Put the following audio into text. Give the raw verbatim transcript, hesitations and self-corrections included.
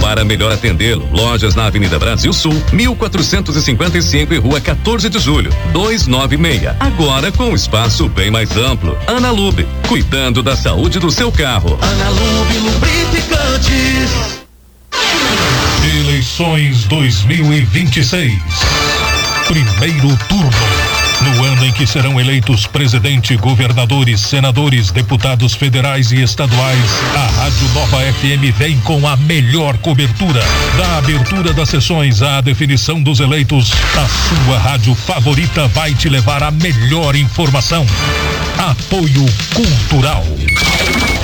Para melhor atendê-lo, lojas na Avenida Brasil Sul, mil quatrocentos e cinquenta e cinco e Rua quatorze de Julho, duzentos e noventa e seis. Agora com um espaço bem mais amplo. Ana Lube, cuidando da saúde do seu carro. Ana Lube Lubrificantes. Eleições dois mil e vinte e seis. Primeiro turno. No ano em que serão eleitos presidente, governadores, senadores, deputados federais e estaduais, a Rádio Nova F M vem com a melhor cobertura. Da abertura das sessões à definição dos eleitos, a sua rádio favorita vai te levar a melhor informação. Apoio Cultural.